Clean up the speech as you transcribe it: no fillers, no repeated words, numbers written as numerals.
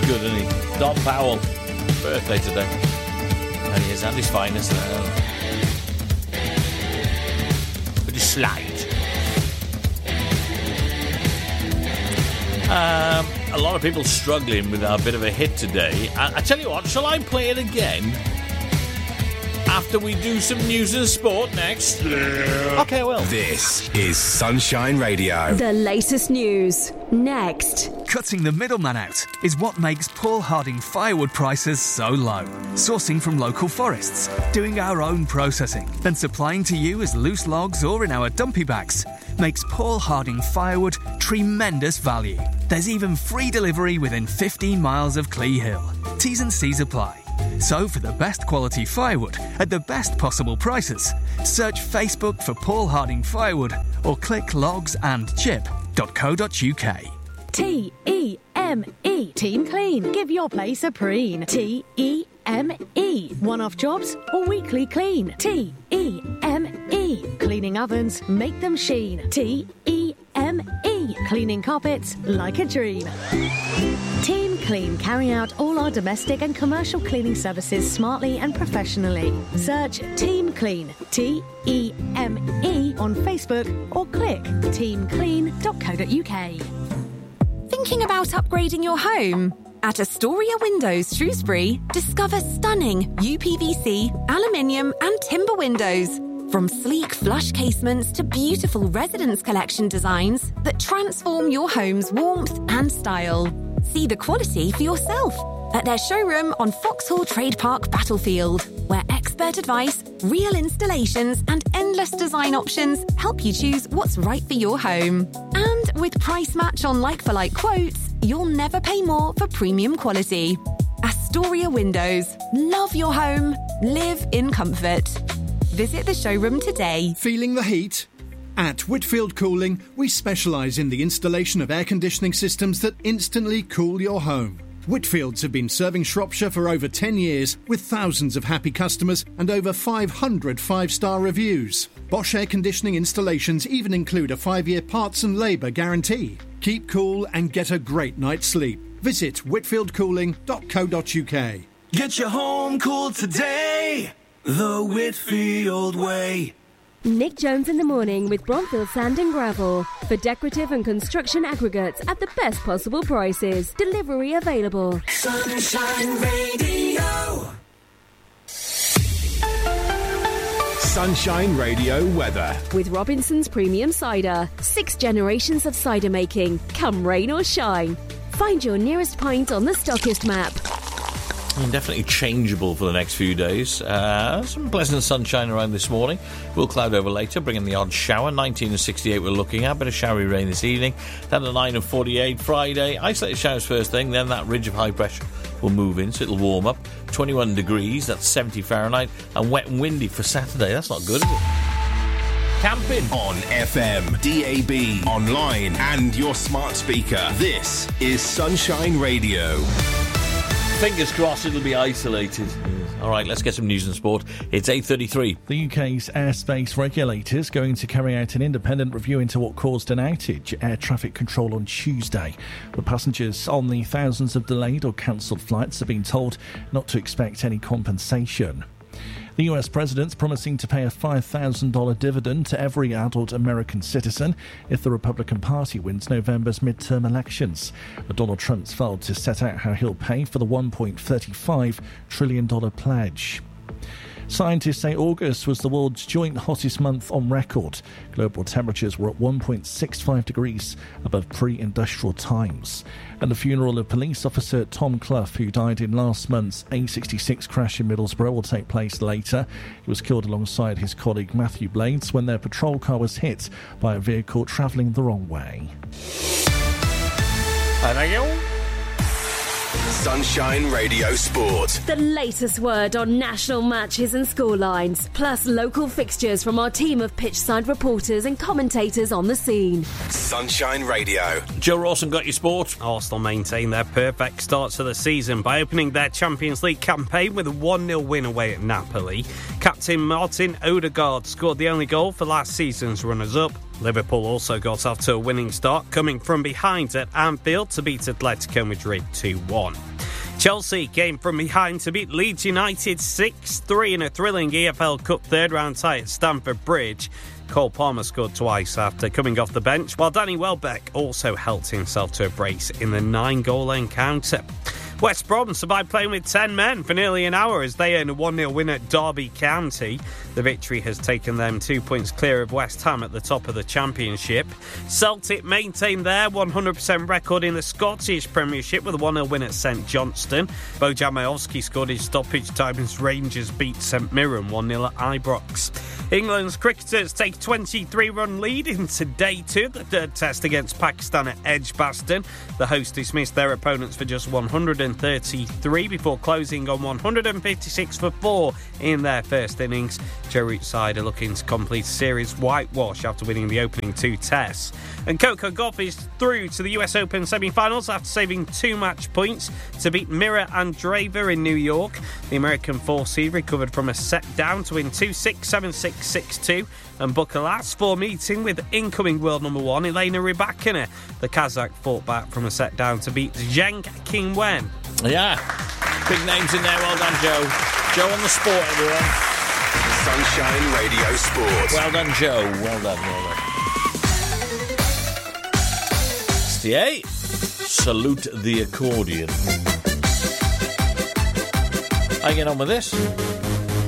good, isn't he? Don Powell, birthday today. And he is at his finest. With his slide. A lot of people struggling with our bit of a hit today. I tell you what, shall I play it again? After we do some news and sport next? Yeah. Okay, well. This is Sunshine Radio. The latest news. Next. Cutting the middleman out is what makes Paul Harding firewood prices so low. Sourcing from local forests, doing our own processing, then supplying to you as loose logs or in our dumpy bags makes Paul Harding firewood tremendous value. There's even free delivery within 15 miles of Clee Hill. T's and C's apply. So for the best quality firewood at the best possible prices, search Facebook for Paul Harding Firewood or click logsandchip.co.uk. T-E-M-E. Team Clean. Give your place a preen. T-E-M-E. One-off jobs or weekly clean. T-E-M-E. Cleaning ovens, make them sheen. T-E-M-E. Cleaning carpets like a dream. Team Clean carry out all our domestic and commercial cleaning services smartly and professionally. Search Team Clean, T-E-M-E, on Facebook or click teamclean.co.uk. Thinking about upgrading your home? At Astoria Windows Shrewsbury, discover stunning UPVC, aluminium and timber windows. From sleek flush casements to beautiful residence collection designs that transform your home's warmth and style. See the quality for yourself at their showroom on Foxhall Trade Park Battlefield, where expert advice, real installations and endless design options help you choose what's right for your home. And with price match on like-for-like quotes, you'll never pay more for premium quality. Astoria Windows. Love your home. Live in comfort. Visit the showroom today. Feeling the heat? At Whitfield Cooling, we specialise in the installation of air conditioning systems that instantly cool your home. Whitfields have been serving Shropshire for over 10 years with thousands of happy customers and over 500 five-star reviews. Bosch air conditioning installations even include a 5-year parts and labour guarantee. Keep cool and get a great night's sleep. Visit whitfieldcooling.co.uk. Get your home cool today, the Whitfield way. Nick Jones in the morning with Bronfield Sand and Gravel. For decorative and construction aggregates at the best possible prices. Delivery available. Sunshine Radio. Sunshine Radio weather. With Robinson's Premium Cider. 6 generations of cider making. Come rain or shine. Find your nearest pint on the Stockist map. Definitely changeable for the next few days. Some pleasant sunshine around this morning. Will cloud over later, bringing the odd shower. 19 and 68 we're looking at. Bit of showery rain this evening. Down to 9 and 48 Friday. Isolated showers first thing. Then that ridge of high pressure will move in, so it'll warm up. 21 degrees, that's 70 Fahrenheit. And wet and windy for Saturday. That's not good, is it? Camping. On FM, DAB, online and your smart speaker. This is Sunshine Radio. Fingers crossed it'll be isolated. All right, let's get some news and sport. It's 8:33. The UK's airspace regulators going to carry out an independent review into what caused an outage at air traffic control on Tuesday. The passengers on the thousands of delayed or cancelled flights have been told not to expect any compensation. The US president's promising to pay a $5,000 dividend to every adult American citizen if the Republican Party wins November's midterm elections. But Donald Trump's failed to set out how he'll pay for the $1.35 trillion pledge. Scientists say August was the world's joint hottest month on record. Global temperatures were at 1.65 degrees above pre-industrial times. And the funeral of police officer Tom Clough, who died in last month's A66 crash in Middlesbrough, will take place later. He was killed alongside his colleague Matthew Blades when their patrol car was hit by a vehicle travelling the wrong way. Thank you. Sunshine Radio Sport. The latest word on national matches and scorelines, plus local fixtures from our team of pitchside reporters and commentators on the scene. Sunshine Radio. Joe Rawson got your sport. Arsenal maintain their perfect start to the season by opening their Champions League campaign with a 1-0 win away at Napoli. Captain Martin Odegaard scored the only goal for last season's runners-up. Liverpool also got off to a winning start, coming from behind at Anfield to beat Atletico Madrid 2-1. Chelsea came from behind to beat Leeds United 6-3 in a thrilling EFL Cup third-round tie at Stamford Bridge. Cole Palmer scored twice after coming off the bench, while Danny Welbeck also helped himself to a brace in the 9-goal encounter. West Brom survived playing with 10 men for nearly an hour as they earned a 1-0 win at Derby County. The victory has taken them 2 points clear of West Ham at the top of the Championship. Celtic maintained their 100% record in the Scottish Premiership with a 1-0 win at St Johnstone. Bojan Majowski scored his stoppage time as Rangers beat St Mirren 1-0 at Ibrox. England's cricketers take a 23-run lead into day 2 of the third test against Pakistan at Edgbaston. The hosts dismissed their opponents for just 133 before closing on 156 for 4 in their first innings. Joe Root's side are looking to complete a series whitewash after winning the opening 2 tests. And Coco Gauff is through to the US Open semi-finals after saving 2 match points to beat Mira Andreeva in New York. The American 4-seed recovered from a set down to win 2-6, 7-6, 6-2 and book a last 4 meeting with incoming world number 1 Elena Rybakina. The Kazakh fought back from a set down to beat Zheng Qinwen. Yeah, big names in there. Well done, Joe. Joe on the sport, everyone. Sunshine Radio Sport. Well done, Joe. Well done, well done. 68. Salute the accordion. How you getting on with this?